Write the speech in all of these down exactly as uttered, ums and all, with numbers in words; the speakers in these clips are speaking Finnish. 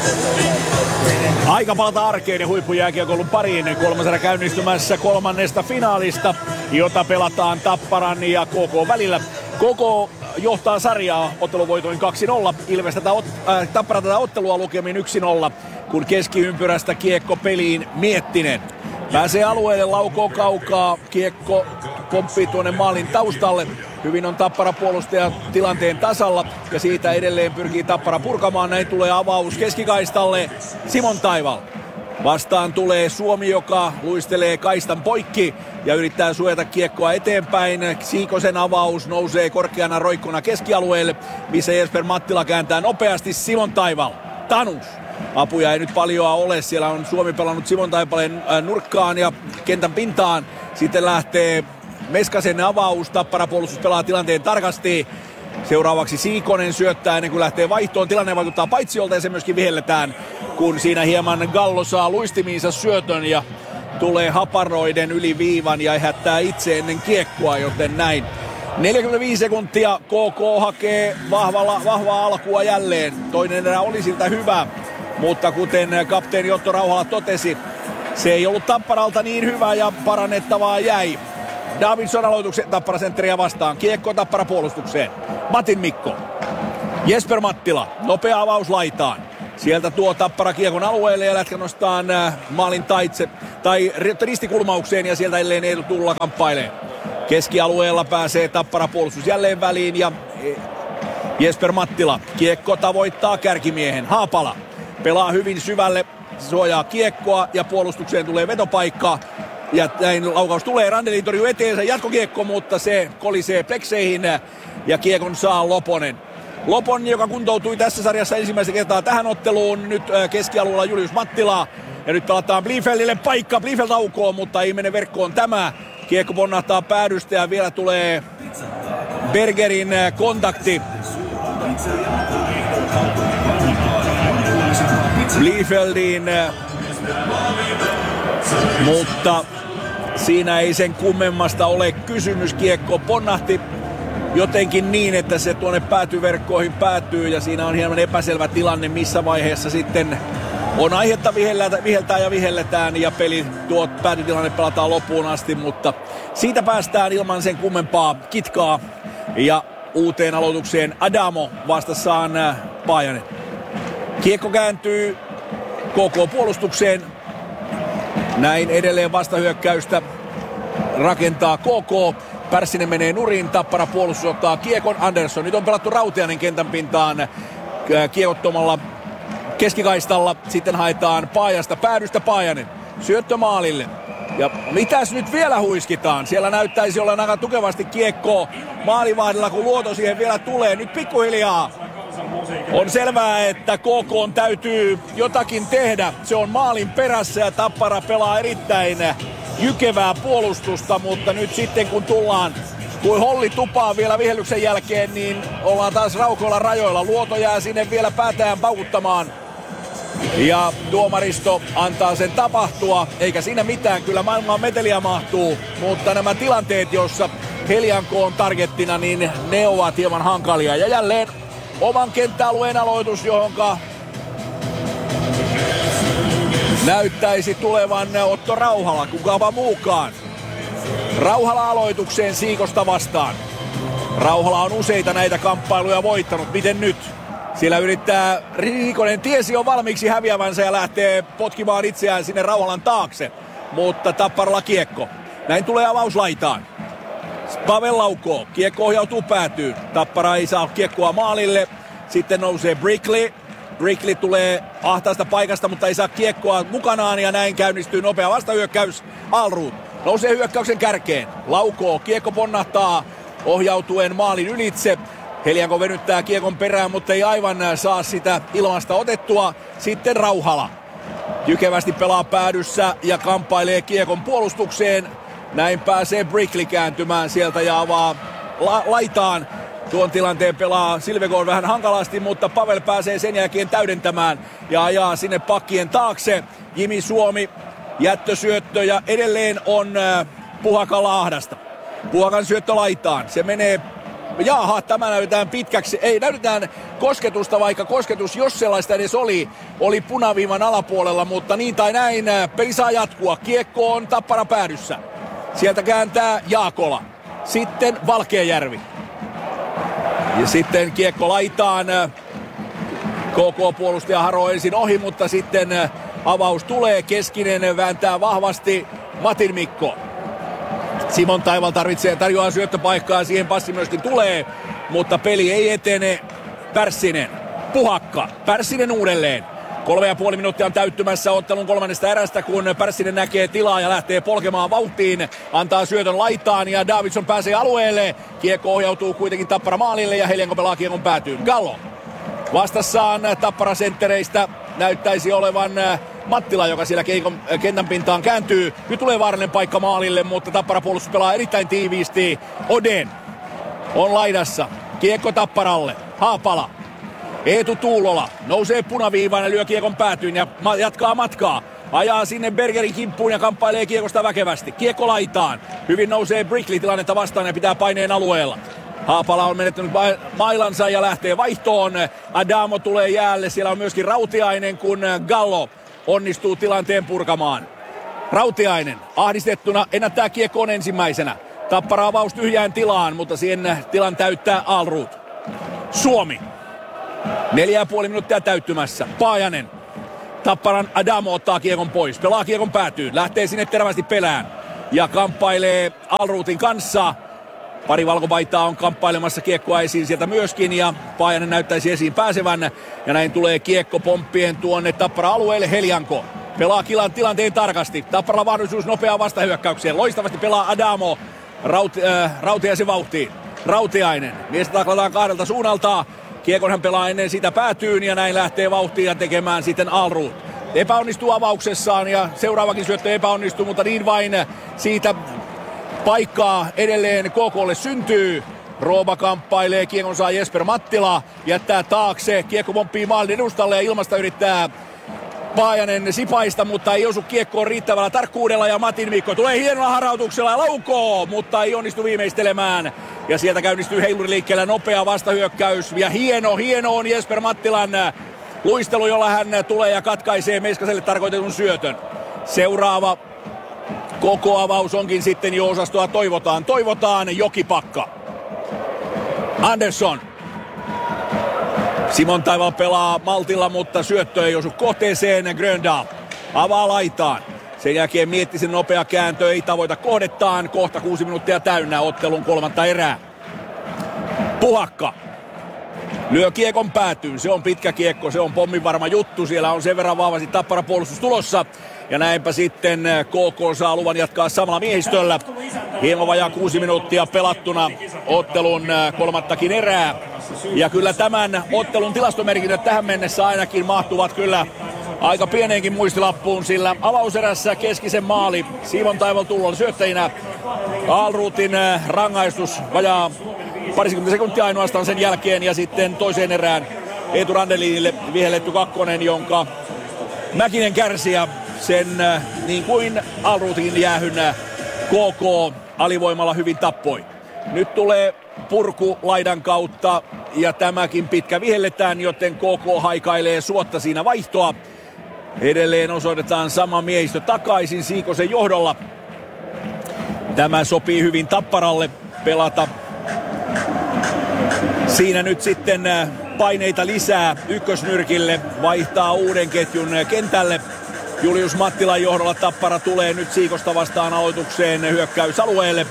Aika palata arkeen ja huippujääkiekkoilun pariin. Kolmas erä käynnistymässä kolmannesta finaalista, jota pelataan Tapparan ja K K välillä. K K johtaa sarjaa otteluvoitoin kaksi nolla. Ilves tätä ot- äh, Tappara tätä ottelua lukemin yksi nolla, kun keskiympyrästä kiekko peliin Miettinen. Pääsee alueelle, laukoo kaukaa, kiekko pomppii tuonne maalin taustalle. Hyvin on Tappara puolustaja tilanteen tasalla ja siitä edelleen pyrkii Tappara purkamaan. Näin tulee avaus keskikaistalle, Simon Taival. Vastaan tulee Suomi, joka luistelee kaistan poikki ja yrittää suojata kiekkoa eteenpäin. Siikosen avaus nousee korkeana roikkona keskialueelle, missä Jesper Mattila kääntää nopeasti. Simon Taival, Tanus. Apuja ei nyt paljoa ole. Siellä on Suomi pelannut Simon Taipaleen nurkkaan ja kentän pintaan. Sitten lähtee Meskasen avaus. Tappara puolustus pelaa tilanteen tarkasti. Seuraavaksi Siikonen syöttää ennen kuin lähtee vaihtoon. Tilanne vaikuttaa paitsiolta ja se myöskin vihelletään, kun siinä hieman Gallo saa luistimiinsa syötön ja tulee haparoiden yli viivan ja ehättää itse ennen kiekkoa, joten näin. neljäkymmentäviisi sekuntia, K K hakee vahvalla, vahvaa alkua jälleen. Toinen erä oli siltä hyvä, mutta kuten kapteeni Otto Rauhala totesi, se ei ollut Tapparalta niin hyvä ja parannettavaa jäi. Davidson aloituksen Tappara sentteriä vastaan. Kiekko Tappara puolustukseen. Matin Mikko. Jesper Mattila. Nopea avaus laitaan. Sieltä tuo Tappara kiekon alueelle ja lätkä nostaa maalin taitse tai ristikulmaukseen ja sieltä edelleen Eetu Tulla kamppailee. Keskialueella pääsee Tappara puolustus jälleen väliin ja Jesper Mattila. Kiekko tavoittaa kärkimiehen. Haapala pelaa hyvin syvälle, suojaa kiekkoa ja puolustukseen tulee vetopaikka. Ja näin laukaus tulee, Randelin torjuu eteensä, jatkokiekko, mutta se kolisee plekseihin ja kiekon saa Loponen. Lopon, joka kuntoutui tässä sarjassa ensimmäistä kertaa tähän otteluun, nyt keskialueella Julius Mattila. Ja nyt pelataan Bliefeldille paikka, Bliefeld aukoo, mutta ei mene verkkoon tämä. Kiekko ponnahtaa päädystä ja vielä tulee Bergerin kontakti. Bliefeldiin, mutta siinä ei sen kummemmasta ole kysymys. Kiekko ponnahti jotenkin niin, että se tuonne päätyverkkoihin päätyy ja siinä on hieman epäselvä tilanne, missä vaiheessa sitten on aihetta viheltää ja vihelletään ja peli tuo päätytilanne pelataan loppuun asti, mutta siitä päästään ilman sen kummempaa kitkaa ja uuteen aloitukseen Adamo vastassaan Paajanen. Kiekko kääntyy K K-puolustukseen. Näin edelleen vastahyökkäystä rakentaa K K. Pärssinen menee nurin, Tappara puolustus ottaa kiekon. Andersson, nyt on pelattu Rautiainen kentän pintaan kiekottomalla keskikaistalla. Sitten haetaan Paajasta päädystä, Paajanen syöttö maalille. Ja mitäs nyt vielä huiskitaan? Siellä näyttäisi olla aika tukevasti kiekkoa maalivahdilla, kun Luoto siihen vielä tulee. Nyt pikkuhiljaa on selvää, että K K:n täytyy jotakin tehdä. Se on maalin perässä ja Tappara pelaa erittäin jykevää puolustusta, mutta nyt sitten kun tullaan kuin holli tupaa vielä vihellyksen jälkeen, niin ollaan taas raukoilla rajoilla. Luoto jää sinne vielä päätään paukuttamaan. Ja tuomaristo antaa sen tapahtua, eikä siinä mitään, kyllä maailman meteliä mahtuu, mutta nämä tilanteet, joissa Helianko on targettina, niin ne ovat hieman hankalia. Ja jälleen oman kenttäalueen aloitus, johonka näyttäisi tulevan Otto Rauhala, kukaapa muukaan. Rauhala aloitukseen Siikosta vastaan. Rauhala on useita näitä kamppailuja voittanut, miten nyt? Siellä yrittää Riikonen, tiesi jo valmiiksi häviävänsä ja lähtee potkimaan itseään sinne Rauhalan taakse. Mutta Tapparalla kiekko. Näin tulee avaus laitaan. Pavel laukoo, kiekko ohjautuu päätyyn. Tappara ei saa kiekkoa maalille. Sitten nousee Brickley. Brickley tulee ahtaasta paikasta, mutta ei saa kiekkoa mukanaan ja näin käynnistyy nopea vastahyökkäys. Alrud nousee hyökkäyksen kärkeen. Laukoo, kiekko ponnahtaa ohjautuen maalin ylitse. Helianko venyttää kiekon perään, mutta ei aivan saa sitä ilmasta otettua. Sitten Rauhala jykevästi pelaa päädyssä ja kamppailee kiekon puolustukseen. Näin pääsee Brickley kääntymään sieltä ja avaa la- laitaan. Tuon tilanteen pelaa Silvegård vähän hankalasti, mutta Pavel pääsee sen jälkeen täydentämään ja ajaa sinne pakkien taakse. Jimi Suomi, jättösyöttö ja edelleen on äh, Puhakalla ahdasta. Puhakan syöttö laitaan. Se menee jaha, tämä näytetään pitkäksi. Ei, näytetään kosketusta, vaikka kosketus, jos sellaista edes oli, oli punaviivan alapuolella, mutta niin tai näin, peli saa jatkua. Kiekko on Tappara päädyssä. Sieltä kääntää Jaakola. Sitten Valkeajärvi. Ja sitten kiekko laitaan. K K-puolustaja haroo ensin ohi, mutta sitten avaus tulee. Keskinen vääntää vahvasti Matin Mikko. Simon Taival tarvitsee, tarjoaa syöttöpaikkaa, siihen passi myöskin tulee, mutta peli ei etene. Pärssinen, Puhakka, Pärssinen uudelleen. Kolme ja puoli minuuttia on täyttymässä ottelun kolmannesta erästä, kun Pärssinen näkee tilaa ja lähtee polkemaan vauhtiin. Antaa syötön laitaan ja Davidson pääsee alueelle. Kiekko ohjautuu kuitenkin Tappara maalille ja Helianko pelaa kiekon päätyyn. Gallo vastassaan Tappara senttereistä näyttäisi olevan Mattila, joka siellä keikon, kentän pintaan kääntyy. Nyt tulee vaarallinen paikka maalille, mutta Tappara puolustus pelaa erittäin tiiviisti. Oden on laidassa. Kiekko Tapparalle. Haapala. Eetu Tuulola nousee punaviivaan ja lyö kiekon päätyyn ja ma- jatkaa matkaa. Ajaa sinne Bergerin kimppuun ja kamppailee kiekosta väkevästi. Kiekko laitaan. Hyvin nousee Brickley tilannetta vastaan ja pitää paineen alueella. Haapala on menettänyt ma- mailansa ja lähtee vaihtoon. Adamo tulee jäälle. Siellä on myöskin Rautiainen, kun Gallo onnistuu tilanteen purkamaan. Rautiainen ahdistettuna ennättää kiekkoon ensimmäisenä. Tappara avaus tyhjään tilaan, mutta siihen tilan täyttää Alrud. Suomi. Neljä ja puoli minuuttia täyttymässä. Paajanen. Tapparan Adamo ottaa kiekon pois. Pelaa kiekon päätyyn. Lähtee sinne terävästi pelään. Ja kamppailee Alrudin kanssa. Pari valkopaitaa on kamppailemassa kiekkoa esiin sieltä myöskin. Ja Paajanen näyttäisi esiin pääsevän. Ja näin tulee kiekko pomppien tuonne Tappara-alueelle. Helianko pelaa kilan tilanteen tarkasti. Tapparalla mahdollisuus nopeaan vastahyökkäykseen. Loistavasti pelaa Adamo. Raut, äh, Rautiaisen vauhtiin. Rautiainen. Miestä taklataan kahdelta suunnalta. Kiekon hän pelaa ennen sitä päätyyn ja näin lähtee vauhtia tekemään sitten Alrud. Epäonnistuu avauksessaan ja seuraavakin syöttö epäonnistuu, mutta niin vain siitä paikkaa edelleen K K:lle syntyy. Rooba kamppailee, kiekon saa Jesper Mattila, jättää taakse, kiekko pomppii maalin edustalle ja ilmasta yrittää Paajanen sipaista, mutta ei osu kiekkoon riittävällä tarkkuudella ja Matin Mikko tulee hienolla harautuksella ja laukoo, mutta ei onnistu viimeistelemään. Ja sieltä käynnistyy heiluriliikkeellä nopea vastahyökkäys ja hieno, hieno on Jesper Mattilan luistelu, jolla hän tulee ja katkaisee Meskaselle tarkoitetun syötön. Seuraava koko avaus onkin sitten jo osastoa toivotaan. Toivotaan Jokipakka. Andersson. Simon Taival pelaa maltilla, mutta syöttö ei osu kohteeseen. Gröndal avaa laitaan. Sen jälkeen Miettisen nopea kääntö ei tavoita kohdettaan. Kohta kuusi minuuttia täynnä ottelun kolmatta erää. Puhakka lyö kiekon päätyyn. Se on pitkä kiekko, se on pommin varma juttu. Siellä on sen verran vahvasti Tappara puolustus tulossa. Ja näinpä sitten K K saa luvan jatkaa samalla miehistöllä. Hieman vajaa kuusi minuuttia pelattuna ottelun kolmattakin erää. Ja kyllä tämän ottelun tilastomerkinnät tähän mennessä ainakin mahtuvat kyllä aika pieneenkin muistilappuun, sillä avauserässä Keskisen maali Simon Taival Tuulolla syöttäjinä. Alrudin rangaistus vajaa parisikymmentä sekuntia ainoastaan sen jälkeen ja sitten toiseen erään Eetu Randelinille vihelletty kakkonen, jonka Mäkinen kärsi ja sen niin kuin Alrudin jäähyn K K alivoimalla hyvin tappoi. Nyt tulee purku laidan kautta ja tämäkin pitkä vihelletään, joten K K haikailee suotta siinä vaihtoa. Edelleen osoitetaan sama miehistö takaisin Siikosen johdolla. Tämä sopii hyvin Tapparalle pelata. Siinä nyt sitten paineita lisää ykkösnyrkille, vaihtaa uuden ketjun kentälle. Julius Mattilan johdolla Tappara tulee nyt Siikosta vastaan aloitukseen hyökkäysalueelle.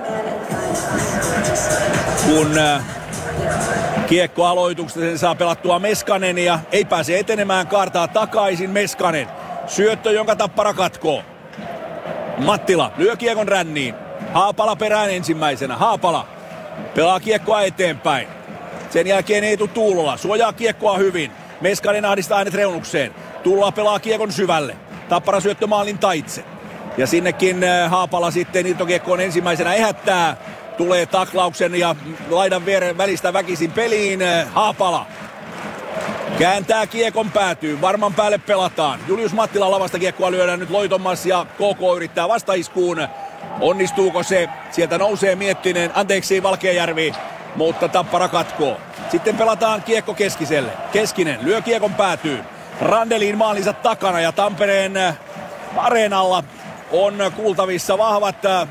Kun kiekko aloituksesta sen saa pelattua Meskanen ja ei pääse etenemään, kaartaa takaisin Meskanen. Syöttö, jonka Tappara katkoo. Mattila lyö kiekon ränniin. Haapala perään ensimmäisenä. Haapala pelaa kiekkoa eteenpäin. Sen jälkeen Eetu Tuulola suojaa kiekkoa hyvin. Meskanen ahdistaa hänet reunukseen. Tuulola pelaa kiekon syvälle. Tappara syöttö maalin taitse. Ja sinnekin Haapala sitten irtokiekkoon ensimmäisenä ehättää. Tulee taklauksen ja laidan välistä väkisin peliin. Haapala kääntää kiekon päätyyn. Varman päälle pelataan. Julius Mattila lavasta kiekkoa lyödään nyt Loitomas ja K K yrittää vastaiskuun. Onnistuuko se? Sieltä nousee Miettinen, anteeksi Valkeajärvi. mutta Tappara katkoo. Sitten pelataan kiekko Keskiselle. Keskinen lyö kiekon päätyyn. Randelin maalinsa takana ja Tampereen areenalla on kuultavissa vahvat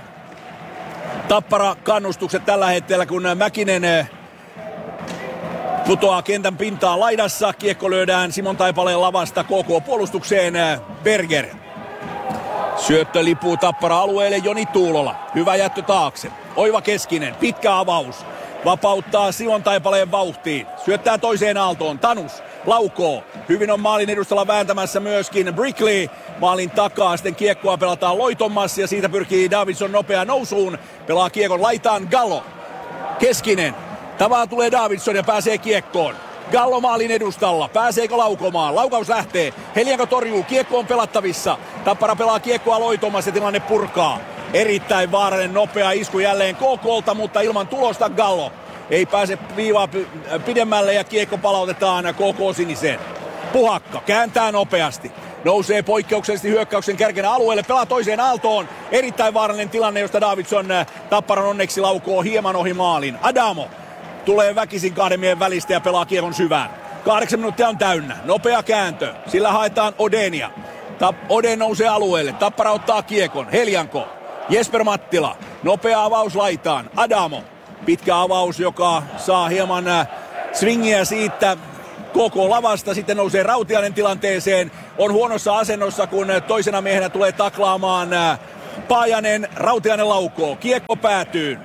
Tappara-kannustukset tällä hetkellä, kun Mäkinen putoaa kentän pintaan laidassa. Kiekko lyödään Simon Taipaleen lavasta K K-puolustukseen. Berger. Syöttö lipuu Tappara-alueelle, Joni Tuulola. Hyvä jättö taakse. Oiva Keskinen, pitkä avaus. Vapauttaa Simon Taipaleen vauhtiin. Syöttää toiseen aaltoon. Tanus laukoo. Hyvin on maalin edustalla vääntämässä myöskin Brickley. Maalin takaa sitten kiekkoa pelataan Loitomassa ja siitä pyrkii Davidson nopeaan nousuun. Pelaa kiekon laitaan Gallo. Keskinen. Tavaa tulee Davidson ja pääsee kiekkoon. Gallo maalin edustalla. Pääseekö laukomaan? Laukaus lähtee. Helianko torjuu. Kiekko on pelattavissa. Tappara pelaa kiekkoa Loitomassa ja tilanne purkaa. Erittäin vaarallinen nopea isku jälleen K K:lta, mutta ilman tulosta Gallo ei pääse viivaa pidemmälle ja kiekko palautetaan K K siniseen. Puhakka kääntää nopeasti. Nousee poikkeuksellisesti hyökkäyksen kärkenä alueelle, pelaa toiseen aaltoon. Erittäin vaarallinen tilanne, josta Davidson Tapparan onneksi laukoo hieman ohi maalin. Adamo tulee väkisin kahden miehen välistä ja pelaa kiekon syvään. Kahdeksan minuuttia on täynnä. Nopea kääntö. Sillä haetaan Odenia. Oden nousee alueelle. Tappara ottaa kiekon. Helianko. Jesper Mattila. Nopea avaus laitaan. Adamo. Pitkä avaus, joka saa hieman swingiä siitä K K-lavasta. Sitten nousee Rautiainen tilanteeseen. On huonossa asennossa, kun toisena miehenä tulee taklaamaan Paajanen. Rautiainen laukoo. Kiekko päätyy.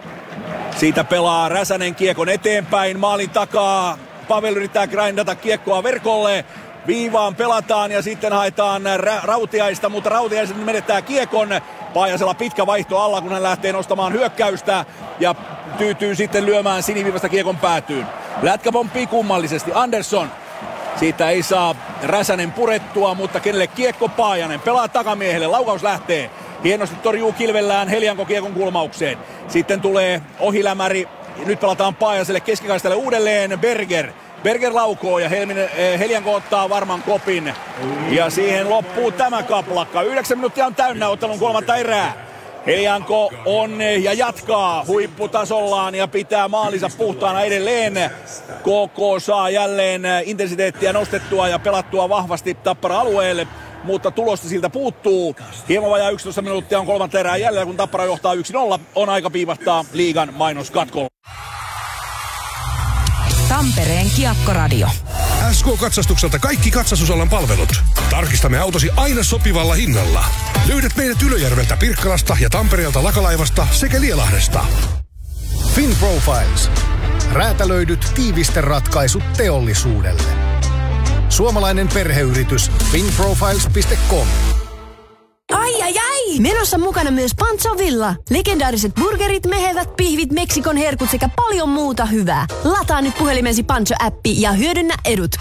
Siitä pelaa Räsänen kiekon eteenpäin. Maalin takaa. Pavel yrittää grindata kiekkoa verkolle. Viivaan pelataan ja sitten haetaan Ra- Rautiaista, mutta Rautiaisen menettää kiekon. Paajasella pitkä vaihto alla, kun hän lähtee nostamaan hyökkäystä ja tyytyy sitten lyömään siniviivasta kiekon päätyyn. Lätkä pomppii kummallisesti. Andersson. Siitä ei saa Räsänen purettua, mutta kenelle kiekko? Paajanen. Pelaa takamiehelle. Laukaus lähtee. Hienosti torjuu kilvellään Helianko kiekon kulmaukseen. Sitten tulee ohilämäri. Nyt pelataan Paajaselle keskikaistalle uudelleen. Berger. Berger laukoo ja Helminen, eh, Helianko ottaa varman kopin. Ja siihen loppuu tämä kaplakka. Yhdeksän minuuttia on täynnä ottelun kolmatta erää. Helianko on ja jatkaa huipputasollaan ja pitää maalinsa puhtaana edelleen. K K saa jälleen intensiteettiä nostettua ja pelattua vahvasti Tappara-alueelle, mutta tulosta siltä puuttuu. Hieman vajaa yksitoista minuuttia on kolmatta erää jäljellä, kun Tappara johtaa yksi nolla. On aika piivahtaa liigan mainoskatkolla. Tampereen Kiekkoradio. S K-katsastukselta kaikki katsastusalan palvelut. Tarkistamme autosi aina sopivalla hinnalla. Löydät meidät Ylöjärveltä, Pirkkalasta ja Tampereelta Lakalaivasta sekä Lielahdesta. FinProfiles. Räätälöidyt tiivisteratkaisut teollisuudelle. Suomalainen perheyritys finprofiles piste com. Ai ai ai! Menossa mukana myös Pancho Villa. Legendaariset burgerit, mehevät pihvit, Meksikon herkut sekä paljon muuta hyvää. Lataa nyt puhelimesi Pancho-appi ja hyödynnä edut.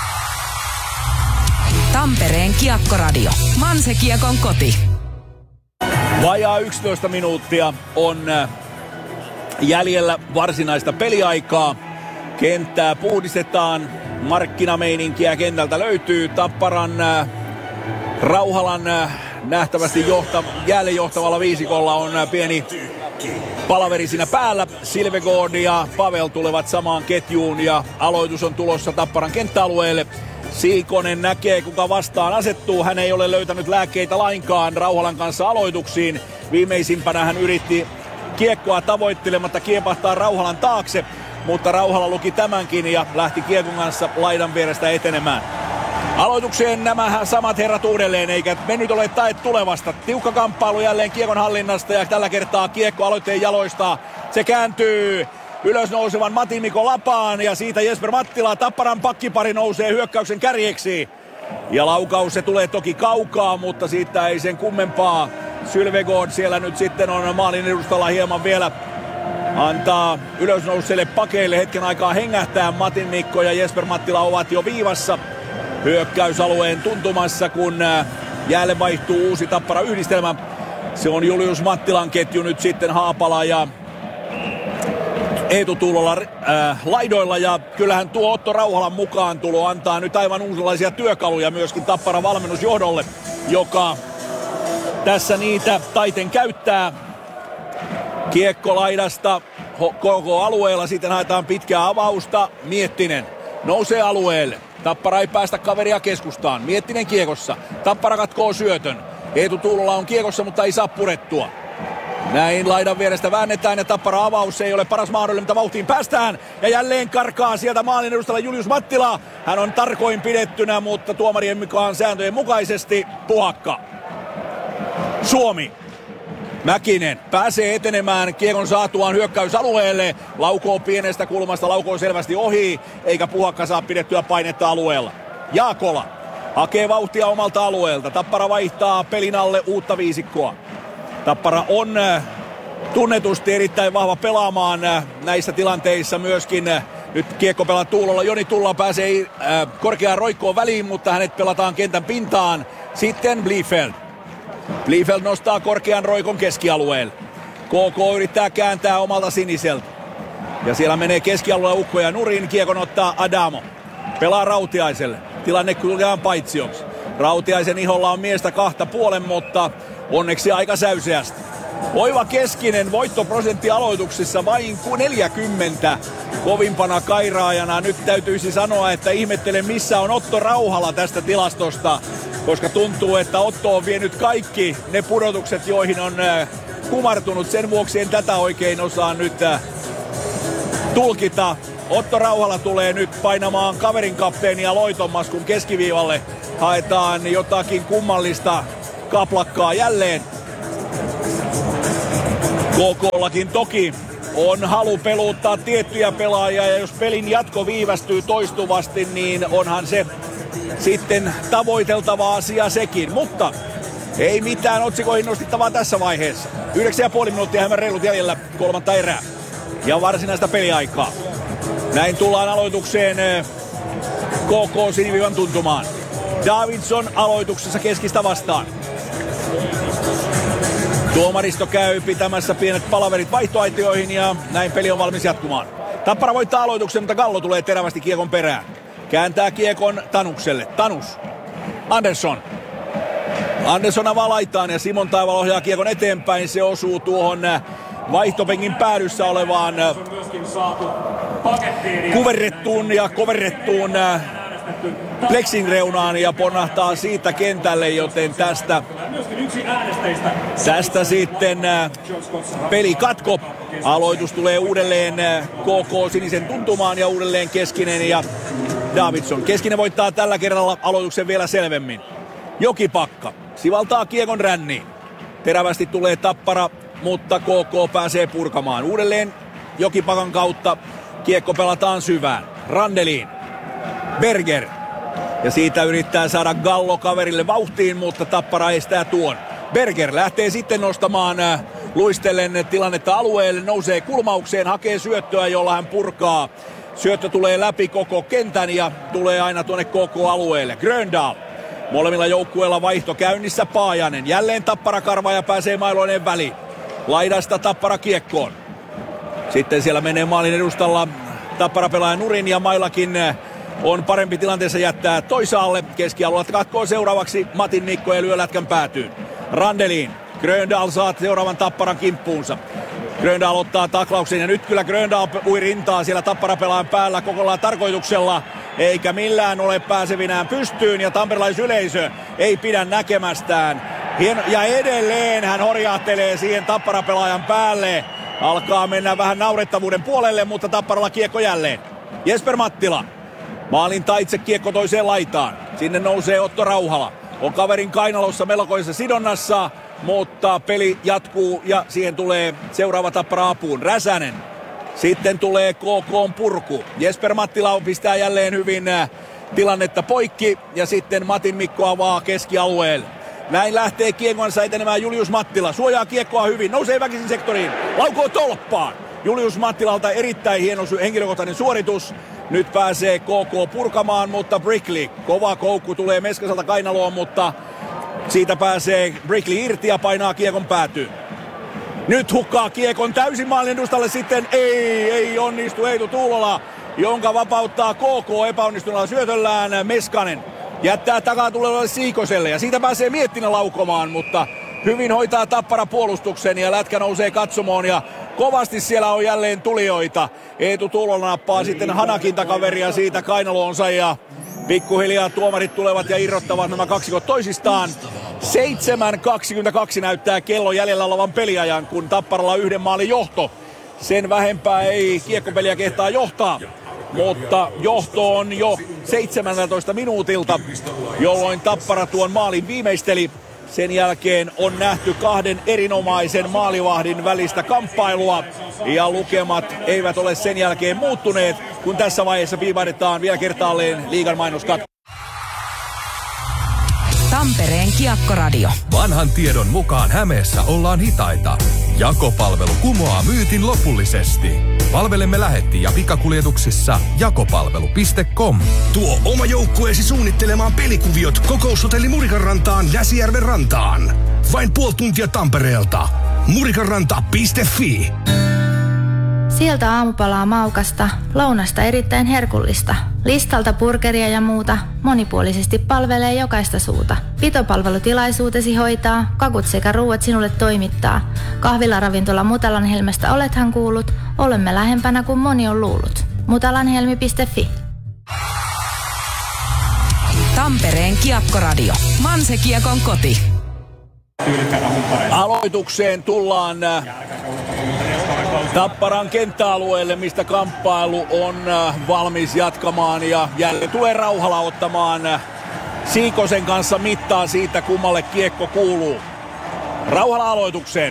Tampereen Kiekkoradio. Manse-Kiekon koti. Vajaa yksitoista minuuttia on jäljellä varsinaista peliaikaa. Kenttää puhdistetaan. Markkinameininkiä kentältä löytyy. Tapparan Rauhalan nähtävästi johta, jälleen johtavalla viisikolla on pieni palaveri siinä päällä. Silvegård ja Pavel tulevat samaan ketjuun ja aloitus on tulossa Tapparan kenttäalueelle. Siikonen näkee, kuka vastaan asettuu. Hän ei ole löytänyt lääkkeitä lainkaan Rauhalan kanssa aloituksiin. Viimeisimpänä hän yritti kiekkoa tavoittelematta kiepahtaa Rauhalan taakse, mutta Rauhala luki tämänkin ja lähti kiekon kanssa laidan vierestä etenemään. Aloitukseen nämä samat herrat uudelleen, eikä mennyt ole tae tulevasta. Tiukka kamppailu jälleen kiekon hallinnasta ja tällä kertaa kiekko aloitteen jaloista. Se kääntyy ylös nousevan Matin Mikko Lapaan ja siitä Jesper Mattila. Tapparan pakkipari nousee hyökkäyksen kärjeksi. Ja laukaus se tulee toki kaukaa, mutta siitä ei sen kummempaa. Sylvegård siellä nyt sitten on maalin edustalla hieman vielä. Antaa ylösnouseille pakeille hetken aikaa hengähtää. Matin Mikko ja Jesper Mattila ovat jo viivassa hyökkäysalueen tuntumassa, kun jäälle vaihtuu uusi Tappara-yhdistelmä. Se on Julius Mattilan ketju nyt sitten Haapala ja Eetu Tuulola äh, laidoilla. Ja kyllähän tuo Otto Rauhalan mukaan tulo antaa nyt aivan uudenlaisia työkaluja myöskin Tapparan valmennusjohdolle, joka tässä niitä taiten käyttää. Kiekko laidasta koko alueella. Sitten haetaan pitkää avausta. Miettinen nousee alueelle. Tappara ei päästä kaveria keskustaan. Miettinen kiekossa. Tappara katkoo syötön. Eetu Tuulola on kiekossa, mutta ei saa purettua. Näin laidan vierestä väännetään ja Tappara avaus ei ole paras mahdollinen, mutta vauhtiin päästään. Ja jälleen karkaa sieltä maalin edustalla Julius Mattila. Hän on tarkoin pidettynä, mutta tuomarien mukaan sääntöjen mukaisesti Puhakka. Suomi. Mäkinen pääsee etenemään kiekon saatuaan hyökkäysalueelle. Laukoo pienestä kulmasta, laukoo selvästi ohi, eikä Puhakka saa pidettyä painetta alueella. Jaakola hakee vauhtia omalta alueelta. Tappara vaihtaa pelin alle uutta viisikkoa. Tappara on tunnetusti erittäin vahva pelaamaan näissä tilanteissa myöskin. Nyt kiekko pelaa Tuulolla. Joni Tulla pääsee korkeaan roikkoon väliin, mutta hänet pelataan kentän pintaan. Sitten Bliefeld. Bliefeld nostaa korkean roikon keskialueelle. K K yrittää kääntää omalta siniseltä. Ja siellä menee keskialueella ukkoja nurin. Kiekon ottaa Adamo. Pelaa Rautiaiselle. Tilanne kulkeaan paitsioksi. Rautiaisen iholla on miestä kahta puolen, mutta onneksi aika säyseästi. Oiva Keskinen voittoprosentti aloituksissa vain neljäkymmentä. Kovimpana kairaajana. Nyt täytyisi sanoa, että ihmettelen missä on Otto Rauhala tästä tilastosta. Koska tuntuu, että Otto on vienyt kaikki ne pudotukset, joihin on kumartunut. Sen vuoksi en tätä oikein osaa nyt tulkita. Otto Rauhala tulee nyt painamaan kaverin kapteenia loitommas, kun keskiviivalle haetaan jotakin kummallista kaplakkaa jälleen. K K:llakin toki on halu peluuttaa tiettyjä pelaajia ja jos pelin jatko viivästyy toistuvasti, niin onhan se sitten tavoiteltava asia sekin. Mutta ei mitään otsikoihin nostittavaa tässä vaiheessa. yhdeksän ja puoli minuuttia hämän reilut jäljellä kolmatta erää ja varsinaista peliaikaa. Näin tullaan aloitukseen K K siniviivan tuntumaan. Davidson aloituksessa keskistä vastaan. Tuomaristo käy pitämässä pienet palaverit vaihtoaitioihin ja näin peli on valmis jatkumaan. Tappara voittaa aloituksen, mutta Gallo tulee terävästi kiekon perään. Kääntää kiekon Tanukselle. Tanus. Andersson. Andersson avaa laitaan ja Simon Taival ohjaa kiekon eteenpäin. Se osuu tuohon vaihtopenkin päädyssä olevaan kuverrettuun ja koverrettuun plexin reunaan ja ponnahtaa siitä kentälle, joten tästä, tästä sitten pelikatko. Aloitus tulee uudelleen K K sinisen tuntumaan ja uudelleen Keskinen ja Davidson. Keskinen voittaa tällä kerralla aloituksen vielä selvemmin. Jokipakka sivaltaa kiekon ränniin. Terävästi tulee Tappara, mutta K K pääsee purkamaan. Uudelleen Jokipakan kautta kiekko pelataan syvään. Randeliin. Berger. Ja siitä yrittää saada Gallo kaverille vauhtiin, mutta Tappara estää tuon. Berger lähtee sitten nostamaan luistellen tilannetta alueelle. Nousee kulmaukseen, hakee syöttöä, jolla hän purkaa. Syöttö tulee läpi koko kentän ja tulee aina tuonne K K-alueelle. Gröndal. Molemmilla joukkueilla vaihto käynnissä. Paajanen. Jälleen Tappara karvaa ja pääsee mailoineen väliin. Laidasta Tappara kiekkoon. Sitten siellä menee maalin edustalla Tappara pelaa nurin ja Mailakin on parempi tilanteessa jättää toisaalle. Keskialueelta katkoo seuraavaksi Matin Mikko ja lyö lätkän päätyyn. Randeliin. Gröndal saa seuraavan Tapparan kimppuunsa. Gröndal ottaa taklauksen ja nyt kyllä Gröndal ui rintaa siellä Tappara pelaajan päällä kokonaan tarkoituksella. Eikä millään ole pääsevinään pystyyn ja tamperelaisyleisö ei pidä näkemästään. Hieno. Ja edelleen hän horjahtelee siihen Tappara pelaajan päälle. Alkaa mennä vähän naurettavuuden puolelle, mutta Tapparalla kiekko jälleen. Jesper Mattila. Maalin taitse kiekko toiseen laitaan. Sinne nousee Otto Rauhala. On kaverin kainalossa melkoisessa sidonnassa, mutta peli jatkuu ja siihen tulee seuraava Tappara apuun. Räsänen. Sitten tulee K K:n purku. Jesper Mattila pistää jälleen hyvin tilannetta poikki ja sitten Matin Mikko avaa keskialueelle. Näin lähtee kiekkonsa etenemään Julius Mattila. Suojaa kiekkoa hyvin. Nousee väkisin sektoriin. Laukoo tolppaan. Julius Mattilalta erittäin hieno henkilökohtainen suoritus. Nyt pääsee K K purkamaan, mutta Brickley. Kova koukku tulee Meskaselta kainaloon, mutta siitä pääsee Brickley irti ja painaa kiekon päätyyn. Nyt hukkaa kiekon täysin maalin edustalle sitten. Ei, ei onnistu Eetu Tuulola, jonka vapauttaa K K epäonnistuneella syötöllään. Meskanen jättää takaa tulevalle Siikoselle ja siitä pääsee Miettinen laukomaan, mutta hyvin hoitaa Tappara puolustuksen ja lätkä nousee katsomoon ja kovasti siellä on jälleen tulijoita. Eetu Tuulo nappaa sitten Hanakin takaveria siitä kainaloonsa ja pikkuhiljaa tuomarit tulevat ja irrottavat nämä kaksikot toisistaan. seitsemän kaksikymmentäkaksi näyttää kello jäljellä olevan peliajan, kun Tapparalla yhden maalin johto. Sen vähempää ei kiekkopeliä kehtaa johtaa, mutta johto on jo seitsemäntoista minuutilta, jolloin Tappara tuon maalin viimeisteli. Sen jälkeen on nähty kahden erinomaisen maalivahdin välistä kamppailua ja lukemat eivät ole sen jälkeen muuttuneet, kun tässä vaiheessa viivahdetaan vielä kertaalleen liigan mainoskat. Tampereen Kiekkoradio. Vanhan tiedon mukaan Hämeessä ollaan hitaita. Jakopalvelu kumoaa myytin lopullisesti. Palvelemme lähetti- ja pikakuljetuksissa jakopalvelu piste com. Tuo oma joukkueesi suunnittelemaan pelikuviot Kokoushotelli Murikan rantaan Jäsijärven rantaan. Vain puoli tuntia Tampereelta. murikanranta piste fi. Sieltä aamupalaa maukasta, lounasta erittäin herkullista. Listalta burgeria ja muuta, monipuolisesti palvelee jokaista suuta. Pitopalvelutilaisuutesi hoitaa, kakut sekä ruuat sinulle toimittaa. Kahvilaravintola Mutalanhelmestä olethan kuullut, olemme lähempänä kuin moni on luullut. mutalanhelmi piste fi. Tampereen Kiekkoradio. Manse Kiekon koti. Aloitukseen tullaan Tapparan kenttäalueelle, mistä kamppailu on valmis jatkamaan ja jälleen tulee Rauhala ottamaan Siikosen kanssa mittaa siitä, kummalle kiekko kuuluu. Rauhala aloitukseen.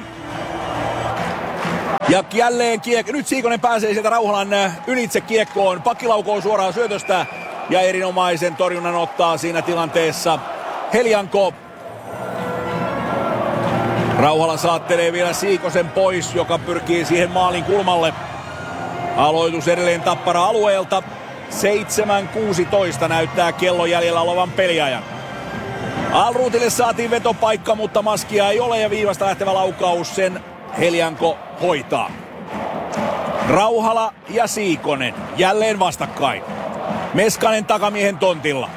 Ja jälleen kiekko. Nyt Siikonen pääsee sieltä Rauhalan ylitse kiekkoon. Pakkilaukoo suoraan syötöstä ja erinomaisen torjunnan ottaa siinä tilanteessa Helianko. Rauhala saattelee vielä Siikosen pois, joka pyrkii siihen maalin kulmalle. Aloitus edelleen Tappara alueelta. seitsemän kuusitoista näyttää kello jäljellä olevan peliajan. Alruutille saatiin vetopaikka, mutta maskia ei ole ja viivasta lähtevä laukaus sen Helianko hoitaa. Rauhala ja Siikonen jälleen vastakkain. Meskanen takamiehen tontilla.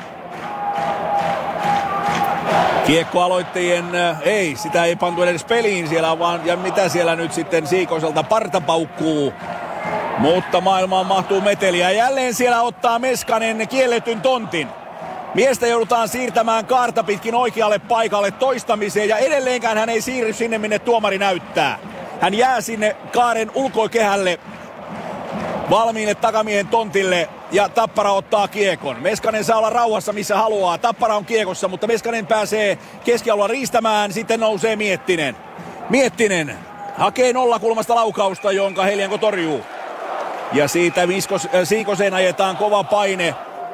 Kiekkoaloittajien, ei, sitä ei pantu edes peliin siellä, vaan ja mitä siellä nyt sitten Siikoselta parta paukkuu. Mutta maailmaan mahtuu meteliä. Jälleen siellä ottaa Meskanen kielletyn tontin. Miestä joudutaan siirtämään kaarta pitkin oikealle paikalle toistamiseen ja edelleenkään hän ei siirry sinne, minne tuomari näyttää. Hän jää sinne kaaren ulkoikehälle valmiille takamiehen tontille ja Tappara ottaa kiekon. Meskanen saa olla rauhassa missä haluaa. Tappara on kiekossa, mutta Meskanen pääsee keskialueella riistämään. Sitten nousee Miettinen. Miettinen hakee nollakulmasta laukausta, jonka Helianko torjuu. Ja siitä Miskos, äh, Siikoseen ajetaan kova paine.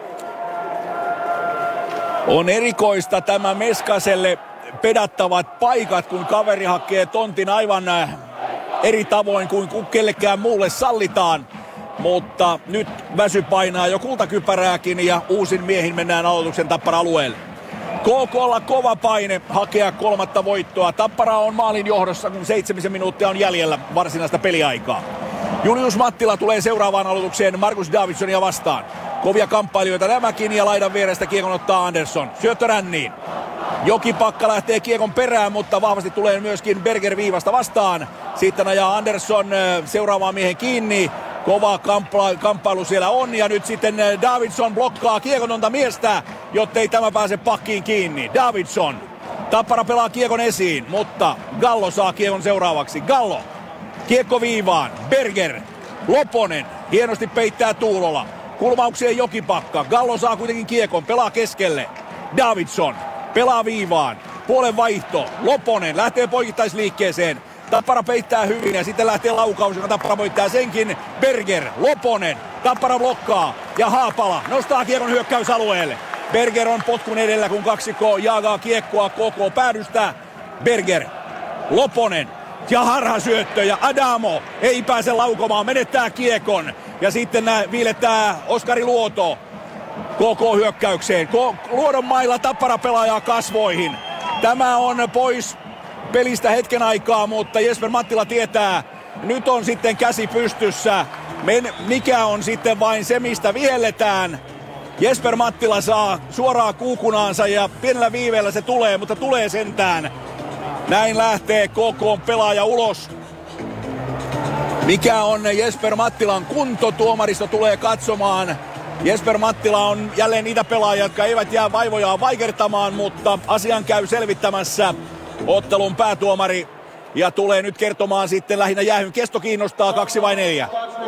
On erikoista tämä Meskaselle pedattavat paikat, kun kaveri hakee tontin aivan äh, eri tavoin kuin kellekään muulle sallitaan. Mutta nyt väsy painaa jo kultakypärääkin ja uusin miehin mennään aloituksen Tappara alueelle. K K:lla kova paine hakea kolmatta voittoa. Tappara on maalin johdossa, kun seitsemisen minuuttia on jäljellä varsinaista peliaikaa. Julius Mattila tulee seuraavaan aloitukseen Markus Davidsonia vastaan. Kovia kamppailijoita nämäkin ja laidan vierestä kiekon ottaa Andersson. Syöttö ränniin. Jokipakka lähtee kiekon perään, mutta vahvasti tulee myöskin Berger viivasta vastaan. Sitten ajaa Andersson seuraavaan miehen kiinni. Kova kamppa- kamppailu siellä on ja nyt sitten Davidson blokkaa kiekotonta miestä, jottei tämä pääse pakkiin kiinni. Davidson. Tappara pelaa kiekon esiin, mutta Gallo saa kiekon seuraavaksi. Gallo. Kiekko viivaan. Berger. Loponen. Hienosti peittää Tuulola. Kulmaukseen Jokipakka. Gallo saa kuitenkin kiekon. Pelaa keskelle. Davidson. Pelaa viivaan. Puolen vaihto. Loponen lähtee poikittaisliikkeeseen. Tappara peittää hyvin ja sitten lähtee laukaus, joka Tappara voittaa senkin. Berger, Loponen, Tappara blokkaa ja Haapala nostaa kiekon hyökkäysalueelle. Berger on potkun edellä, kun kaksikko jaagaa kiekkoa koko päädystä. Berger, Loponen ja harhasyöttö ja Adamo ei pääse laukomaan, menettää kiekon. Ja sitten viilettää Oskari Luoto koko hyökkäykseen. Luodon mailla Tappara pelaajaa kasvoihin. Tämä on pois pelistä hetken aikaa, mutta Jesper Mattila tietää, nyt on sitten käsi pystyssä. Men, mikä on sitten vain se, mistä vihelletään. Jesper Mattila saa suoraa kuukunaansa ja pienellä viiveellä se tulee, mutta tulee sentään. Näin lähtee K K:n pelaaja ulos. Mikä on Jesper Mattilan kunto? Tuomaristo tulee katsomaan. Jesper Mattila on jälleen niitä pelaajia, jotka eivät jää vaivojaan vaikertamaan, mutta asian käy selvittämässä ottelun päätuomari. Ja tulee nyt kertomaan sitten lähinnä jäähyn kesto kiinnostaa, kaksi vai neljä?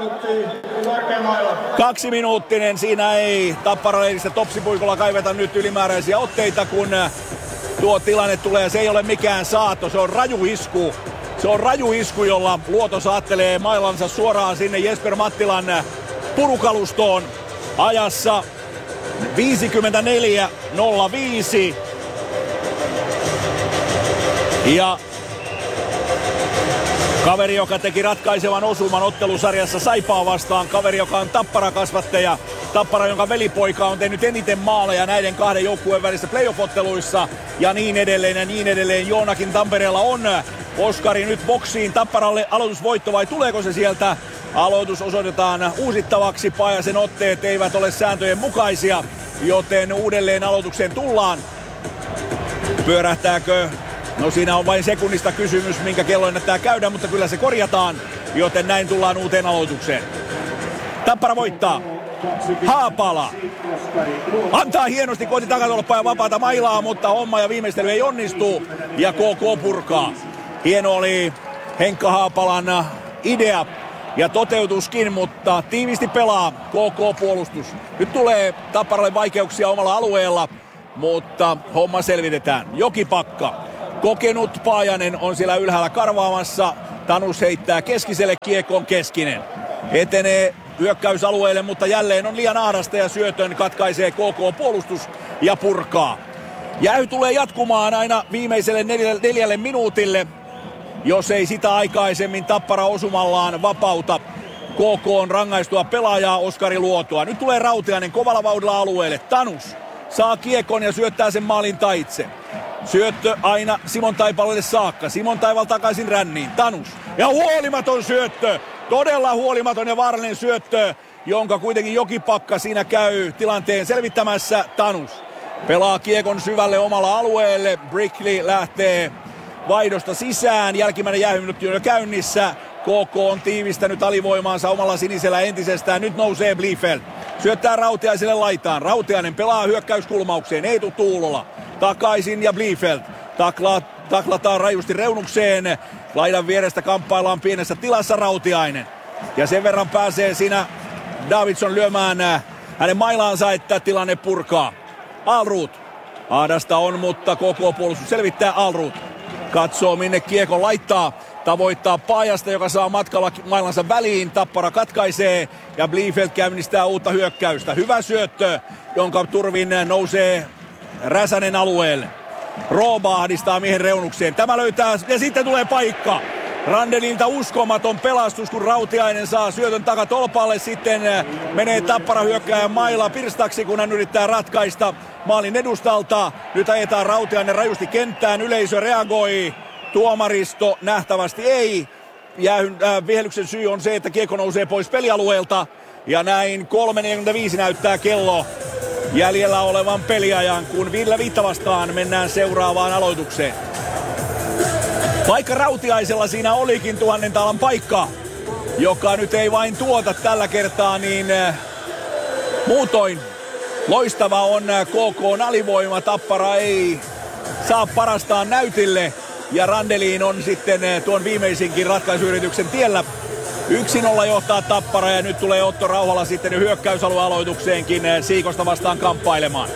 Kaksi minuuttinen, siinä ei Tappara-leiristä Topsipuikolla kaiveta nyt ylimääräisiä otteita, kun tuo tilanne tulee. Se ei ole mikään saato, se on raju isku. Se on raju isku, jolla Luoto saattelee mailansa suoraan sinne Jesper Mattilan purukalustoon ajassa viisikymmentäneljä nolla viisi. Ja kaveri, joka teki ratkaisevan osuman ottelusarjassa Saipaa vastaan. Kaveri, joka on Tappara-kasvattaja. Tappara, jonka velipoika on tehnyt eniten maaleja näiden kahden joukkueen välissä playoff-otteluissa. Ja niin edelleen ja niin edelleen. Joonakin Tampereella on. Oskari nyt boksiin. Tapparalle aloitusvoitto vai tuleeko se sieltä? Aloitus osoitetaan uusittavaksi. Paajasen otteet eivät ole sääntöjen mukaisia, joten uudelleen aloitukseen tullaan. Pyörähtääkö? No siinä on vain sekunnista kysymys, minkä kello ennättää käydä, mutta kyllä se korjataan, joten näin tullaan uuteen aloitukseen. Tappara voittaa. Haapala antaa hienosti kohti takatolppaa ja vapaata mailaa, mutta homma ja viimeistely ei onnistu ja K K purkaa. Hieno oli Henkka Haapalan idea ja toteutuskin, mutta tiivisti pelaa K K-puolustus. Nyt tulee Tapparalle vaikeuksia omalla alueella, mutta homma selvitetään. Jokipakka. Kokenut Paajanen on siellä ylhäällä karvaamassa. Tanus heittää keskiselle, kiekon Keskinen. Etenee hyökkäysalueelle, mutta jälleen on liian ahdasta ja syötön katkaisee K K-puolustus ja purkaa. Jäy tulee jatkumaan aina viimeiselle neljälle, neljälle minuutille, jos ei sitä aikaisemmin Tappara osumallaan vapauta K K:n rangaistua pelaajaa Oskari Luotoa. Nyt tulee Rautiainen kovalla vauhdilla alueelle. Tanus saa kiekon ja syöttää sen maalin taitse. Syöttö aina Simon Taipaleelle saakka. Simon Taival takaisin ränniin. Tanus. Ja huolimaton syöttö. Todella huolimaton ja vaarallinen syöttö, jonka kuitenkin Jokipakka siinä käy tilanteen selvittämässä. Tanus pelaa kiekon syvälle omalla alueelle. Brickley lähtee vaihdosta sisään. Jälkimmäinen jäähyminuutti on jo käynnissä. K K on tiivistänyt alivoimaansa omalla sinisellä entisestään. Nyt nousee Bliefeld. Syöttää Rautiaiselle laitaan. Rautiainen pelaa hyökkäyskulmaukseen. Eetu Tuulola. Takaisin ja Bliefeld. Takla, taklataan rajusti reunukseen. Laidan vierestä kamppaillaan pienessä tilassa Rautiainen. Ja sen verran pääsee siinä Davidson lyömään hänen mailaansa, että tilanne purkaa. Alrut. Ahdasta on, mutta K K-puolustus selvittää. Alrut katsoo minne kiekon laittaa. Tavoittaa Paajasta, joka saa matkalla mailansa väliin. Tappara katkaisee ja Bliefeld käynnistää uutta hyökkäystä. Hyvä syöttö, jonka turvin nousee Räsänen alueelle. Rooba ahdistaa miehen reunukseen. Tämä löytää ja sitten tulee paikka. Randelilta uskomaton pelastus, kun Rautiainen saa syötön takatolpalle. Sitten menee Tappara hyökkääjän maila pirstaksi, kun hän yrittää ratkaista maalin edustalta. Nyt ajetaan Rautiainen rajusti kenttään. Yleisö reagoi. Tuomaristo nähtävästi ei. Jäähyn, äh, vihelyksen syy on se, että kiekko nousee pois pelialueelta. Ja näin kolme neljäkymmentäviisi näyttää kello jäljellä olevan peliajan, kun Ville Viitta vastaan mennään seuraavaan aloitukseen. Vaikka Rautiaisella siinä olikin tuhannen taalan paikka, joka nyt ei vain tuota tällä kertaa, niin äh, muutoin loistava on K K:n alivoima. Tappara ei saa parastaan näytille. Ja Randeliin on sitten tuon viimeisinkin ratkaisuyrityksen tiellä. yksi nolla johtaa Tappara ja nyt tulee Otto Rauhala sitten hyökkäysaluealoitukseenkin Siikosta vastaan kamppailemaan.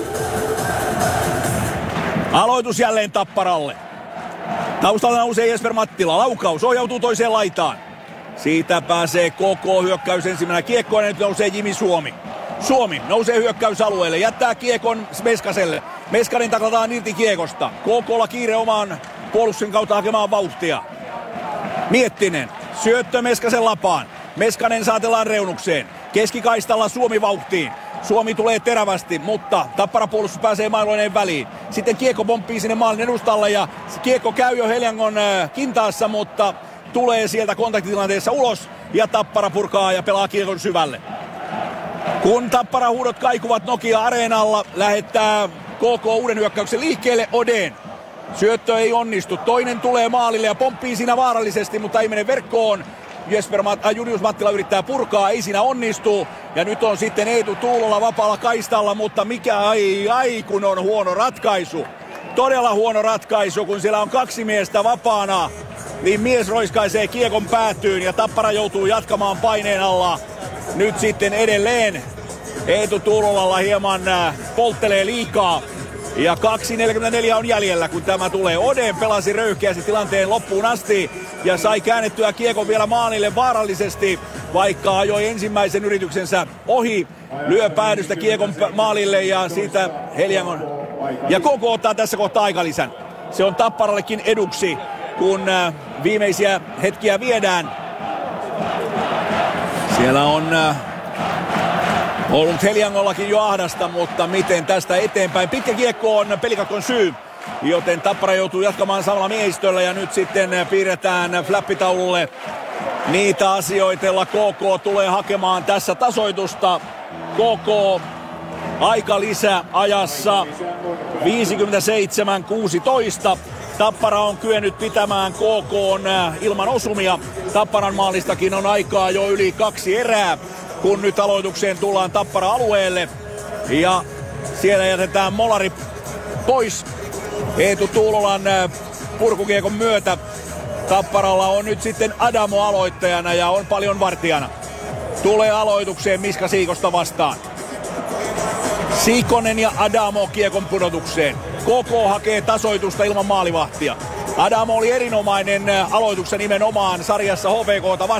Aloitus jälleen Tapparalle. Taustalla nousee Jesper Mattila. Laukaus ohjautuu toiseen laitaan. Siitä pääsee K K hyökkäys ensimmäinen kiekkoon ja nyt nousee Jimi Suomi. Suomi nousee hyökkäysalueelle, jättää kiekon Meskaselle. Meskanen taklataan irti kiekosta. K K:lla kiire omaan puolustuksen kautta hakemaan vauhtia. Miettinen. Syöttö Meskasen lapaan. Meskanen saatellaan reunukseen. Keskikaistalla Suomi vauhtiin. Suomi tulee terävästi, mutta Tappara puolustus pääsee mailoineen väliin. Sitten kiekko pomppii sinne maalin edustalle ja kiekko käy jo Heljangon kintaassa, mutta tulee sieltä kontaktitilanteessa ulos ja Tappara purkaa ja pelaa kiekon syvälle. Kun Tappara huudot kaikuvat Nokia-areenalla, lähettää K K uuden hyökkäyksen liikkeelle Oden. Syöttö ei onnistu. Toinen tulee maalille ja pomppii siinä vaarallisesti, mutta ei mene verkkoon. Jesper Mat- äh, Julius Mattila yrittää purkaa, ei siinä onnistu. Ja nyt on sitten Eetu Tuulola vapaalla kaistalla, mutta mikä ai ai kun on huono ratkaisu. Todella huono ratkaisu, kun siellä on kaksi miestä vapaana. Niin mies roiskaisee kiekon päätyyn ja Tappara joutuu jatkamaan paineen alla. Nyt sitten edelleen Eetu Tuulolalla hieman äh, polttelee liikaa. Ja kaksi neljäkymmentäneljä on jäljellä, kun tämä tulee. Oden pelasi röyhkeästi tilanteen loppuun asti ja sai käännettyä kiekon vielä maalille vaarallisesti, vaikka ajoi ensimmäisen yrityksensä ohi. Lyö päädystä kiekon maalille ja siitä Heliangon. Ja koko ottaa tässä kohtaa aikalisän. Se on Tapparallekin eduksi, kun viimeisiä hetkiä viedään. Siellä on ollut Heliangollakin jo ahdasta, mutta miten tästä eteenpäin. Pitkä kiekko on pelikakon syy, joten Tappara joutuu jatkamaan samalla miehistöllä ja nyt sitten piirretään flappitaululle niitä asioita, joilla K K tulee hakemaan tässä tasoitusta. K K aika lisä ajassa viisikymmentäseitsemän kuusitoista. Tappara on kyennyt pitämään K K:n ilman osumia. Tapparan maalistakin on aikaa jo yli kaksi erää, kun nyt aloitukseen tullaan Tappara-alueelle. Ja siellä jätetään molari pois Eetu Tuulolan purkukiekon myötä. Tapparalla on nyt sitten Adamo aloittajana ja on paljon vartijana. Tulee aloitukseen Miska Siikosta vastaan. Siikonen ja Adamo kiekon pudotukseen. K K hakee tasoitusta ilman maalivahtia. Adamo oli erinomainen aloituksessa nimenomaan sarjassa H P K:ta vastaan.